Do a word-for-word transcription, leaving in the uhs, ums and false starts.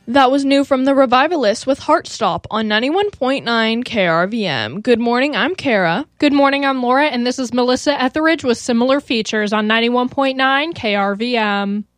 That was new from the Revivalists with Heartstop on ninety-one point nine K R V M. Good morning, I'm Kara. Good morning, I'm Laura, and this is Melissa Etheridge with Similar Features on ninety-one point nine K R V M.